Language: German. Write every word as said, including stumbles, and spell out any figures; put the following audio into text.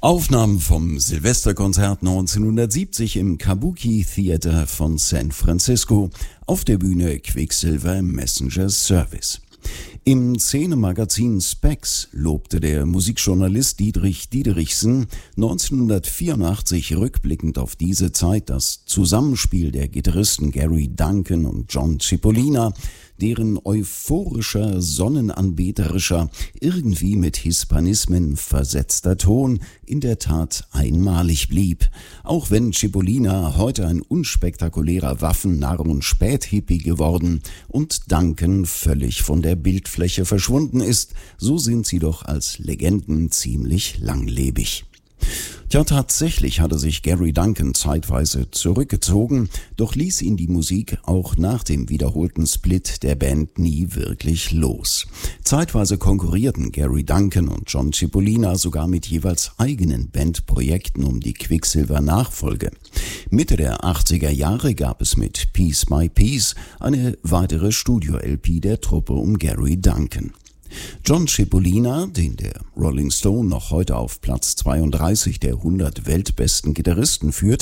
Aufnahmen vom Silvesterkonzert neunzehnhundertsiebzig im Kabuki Theater von San Francisco, auf der Bühne Quicksilver Messenger Service. Im Szenemagazin Spex lobte der Musikjournalist Dietrich Diederichsen neunzehnhundertvierundachtzig rückblickend auf diese Zeit das Zusammenspiel der Gitarristen Gary Duncan und John Cipollina, deren euphorischer, sonnenanbeterischer, irgendwie mit Hispanismen versetzter Ton in der Tat einmalig blieb. Auch wenn Cipollina heute ein unspektakulärer Waffennarr und Späthippie geworden und Duncan völlig von der Bildfläche verschwunden ist, so sind sie doch als Legenden ziemlich langlebig. Tja, tatsächlich hatte sich Gary Duncan zeitweise zurückgezogen, doch ließ ihn die Musik auch nach dem wiederholten Split der Band nie wirklich los. Zeitweise konkurrierten Gary Duncan und John Cipollina sogar mit jeweils eigenen Bandprojekten um die Quicksilver-Nachfolge. Mitte der achtziger Jahre gab es mit Piece by Piece eine weitere Studio-L P der Truppe um Gary Duncan. John Cipollina, den der Rolling Stone noch heute auf Platz zweiunddreißig der hundert weltbesten Gitarristen führt,